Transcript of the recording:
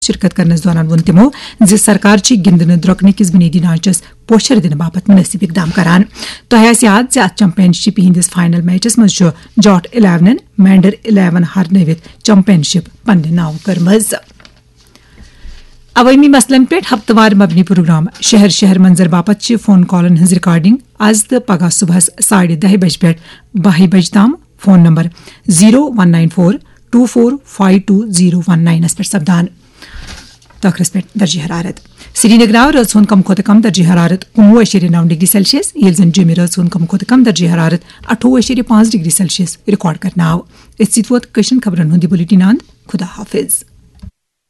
शिरकत करनस दौरान वोन तिमो ज सरकार ची गिंदन द्रकने किस बुनियादी ढांचस पोशर दिन बापत मुनासिब इकदाम करान तो हयासियात ज चैंपियनशिप हिंदिस फाइनल मैचस मज जॉट 11 मैंडर 11 हारनवित चैंपियनशिप पन्ने नाव करमज अवामी मसलन पे हफ्तवार मबनी प्रोग्राम शहर शहर मंजर बापत फोन कॉलन हज रिकॉर्डिंग आज तो पगह सुबह 10:30 बज पे 12 बज ताम फोन नंबर 0194 245219 पर सबदान तखरस पे दर्जे हरारत श्रीनगर रसोन कम खोत कम दर्जे हरारत 19.9 डिग्री सेल्सियस येलजन जमी रसोन कम खोत कम दर्जे हरारत 28.5 डिग्री सेल्सियस रिकॉर्ड करना इस खबरन हुंदी बुलेटिन खुदा हाफिज।